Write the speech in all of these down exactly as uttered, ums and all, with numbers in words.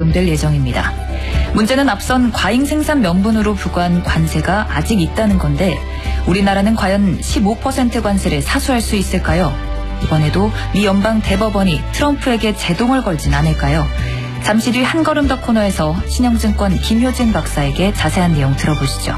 적용될 예정입니다. 문제는 앞선 과잉 생산 명분으로 부과한 관세가 아직 있다는 건데 우리나라는 과연 십오 퍼센트 관세를 사수할 수 있을까요? 이번에도 미 연방 대법원이 트럼프에게 제동을 걸진 않을까요? 잠시 뒤 한 걸음 더 코너에서 신영증권 김효진 박사에게 자세한 내용 들어보시죠.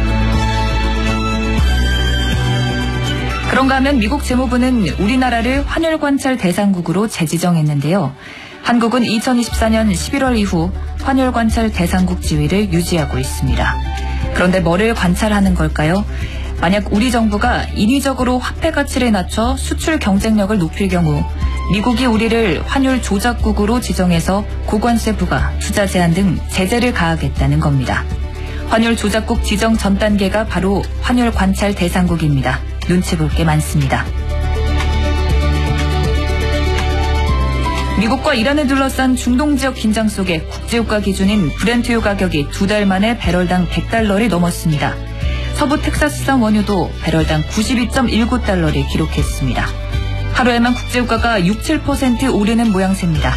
그런가 하면 미국 재무부는 우리나라를 환율관찰 대상국으로 재지정했는데요. 한국은 이천이십사 년 십일월 이후 환율관찰 대상국 지위를 유지하고 있습니다. 그런데 뭐를 관찰하는 걸까요? 만약 우리 정부가 인위적으로 화폐 가치를 낮춰 수출 경쟁력을 높일 경우 미국이 우리를 환율 조작국으로 지정해서 고관세 부과, 투자 제한 등 제재를 가하겠다는 겁니다. 환율 조작국 지정 전 단계가 바로 환율 관찰 대상국입니다. 눈치 볼 게 많습니다. 미국과 이란을 둘러싼 중동 지역 긴장 속에 국제유가 기준인 브렌트유 가격이 두 달 만에 배럴당 백 달러를 넘었습니다. 서부 텍사스산 원유도 배럴당 구십이 점 일구 달러를 기록했습니다. 하루에만 국제유가가 육, 칠 퍼센트 오르는 모양새입니다.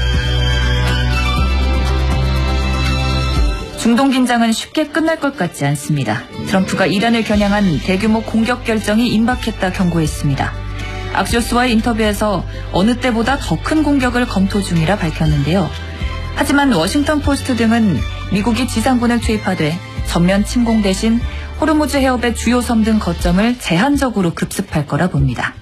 중동 긴장은 쉽게 끝날 것 같지 않습니다. 트럼프가 이란을 겨냥한 대규모 공격 결정이 임박했다 경고했습니다. 악시오스와의 인터뷰에서 어느 때보다 더 큰 공격을 검토 중이라 밝혔는데요. 하지만 워싱턴 포스트 등은 미국이 지상군을 투입하되 전면 침공 대신 호르무즈 해협의 주요 섬 등 거점을 제한적으로 급습할 거라 봅니다.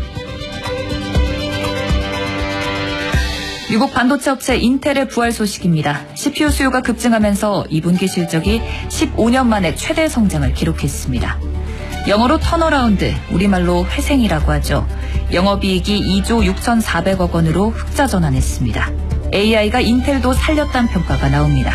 미국 반도체 업체 인텔의 부활 소식입니다. 씨피유 수요가 급증하면서 이 분기 실적이 십오 년 만에 최대 성장을 기록했습니다. 영어로 턴어라운드, 우리말로 회생이라고 하죠. 영업이익이 이조 육천사백억 원으로 흑자 전환했습니다. 에이아이가 인텔도 살렸다는 평가가 나옵니다.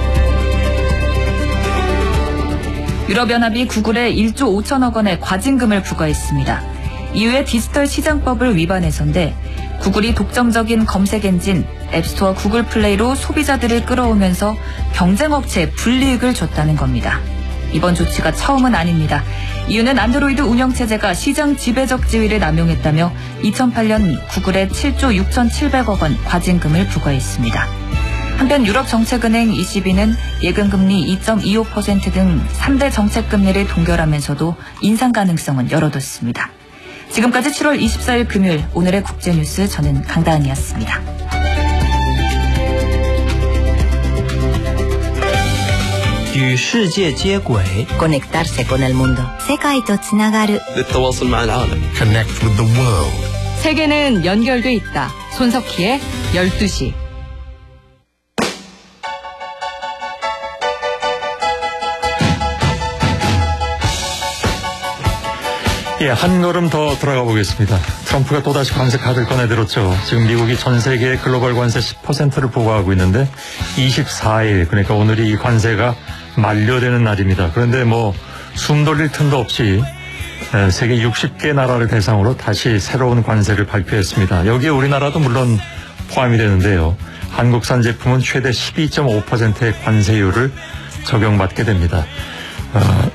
유럽연합이 구글에 일조 오천억 원의 과징금을 부과했습니다. 이후에 디지털 시장법을 위반해서인데 구글이 독점적인 검색 엔진 앱스토어 구글 플레이로 소비자들을 끌어오면서 경쟁업체에 불이익을 줬다는 겁니다. 이번 조치가 처음은 아닙니다. 이유는 안드로이드 운영체제가 시장 지배적 지위를 남용했다며 이천팔 년 구글에 칠조 육천칠백억 원 과징금을 부과했습니다. 한편 유럽정책은행 이씨비는 예금금리 이 점 이오 퍼센트 등 삼 대 정책금리를 동결하면서도 인상 가능성은 열어뒀습니다. 지금까지 칠월 이십사일 금요일 오늘의 국제뉴스 저는 강다은이었습니다. 与世界接轨 Conectarse con el mundo. 世界とつながる للتواصل مع العالم. Connect with the world. 세계는 연결돼 있다. 손석희의 열두 시. 예, 한 걸음 더 들어가 보겠습니다. 트럼프가 또다시 관세 카드를 꺼내들었죠. 지금 미국이 전 세계의 글로벌 관세 십 퍼센트를 부과하고 있는데 이십사일, 그러니까 오늘이 이 관세가 만료되는 날입니다. 그런데 뭐 숨 돌릴 틈도 없이 세계 육십 개 나라를 대상으로 다시 새로운 관세를 발표했습니다. 여기에 우리나라도 물론 포함이 되는데요. 한국산 제품은 최대 십이 점 오 퍼센트의 관세율을 적용받게 됩니다. 어,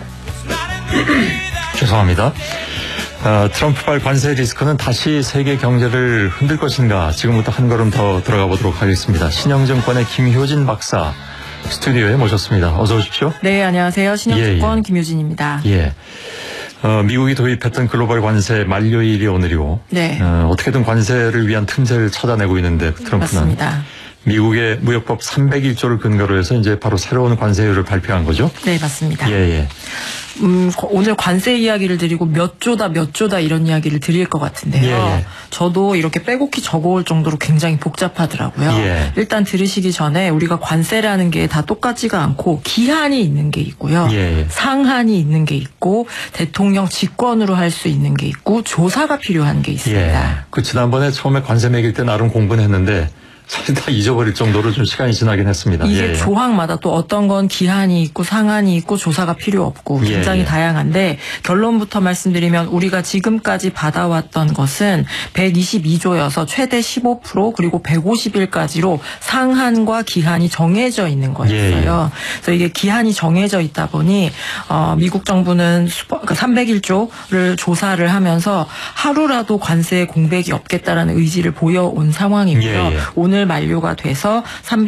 죄송합니다. 어, 트럼프발 관세 리스크는 다시 세계 경제를 흔들 것인가, 지금부터 한 걸음 더 들어가 보도록 하겠습니다. 신영증권의 김효진 박사 스튜디오에 모셨습니다. 어서 오십시오. 네, 안녕하세요. 신영증권 예, 예. 김효진입니다. 예. 어, 미국이 도입했던 글로벌 관세 만료일이 오늘이고, 네. 어, 어떻게든 관세를 위한 틈새를 찾아내고 있는데 트럼프는 맞습니다. 미국의 무역법 삼백일조를 근거로 해서 이제 바로 새로운 관세율을 발표한 거죠? 네, 맞습니다. 예, 예. 음, 오늘 관세 이야기를 드리고 몇 조다 몇 조다 이런 이야기를 드릴 것 같은데요. 예, 예. 저도 이렇게 빼곡히 적어올 정도로 굉장히 복잡하더라고요. 예. 일단 들으시기 전에 우리가 관세라는 게 다 똑같지가 않고 기한이 있는 게 있고요. 예, 예. 상한이 있는 게 있고 대통령 직권으로 할 수 있는 게 있고 조사가 필요한 게 있습니다. 예. 그 지난번에 처음에 관세 매길 때 나름 공부는 했는데 사실 다 잊어버릴 정도로 좀 시간이 지나긴 했습니다. 이게 예. 조항마다 또 어떤 건 기한이 있고 상한이 있고 조사가 필요 없고 굉장히 예. 다양한데 결론부터 말씀드리면 우리가 지금까지 받아왔던 것은 백이십이조여서 최대 십오 퍼센트 그리고 백오십 일까지로 상한과 기한이 정해져 있는 거였어요. 예. 그래서 이게 기한이 정해져 있다 보니 어, 미국 정부는 슈퍼, 삼백일조를 조사를 하면서 하루라도 관세 공백이 없겠다라는 의지를 보여온 상황이고요. 예. 예. 오늘 만료가 돼서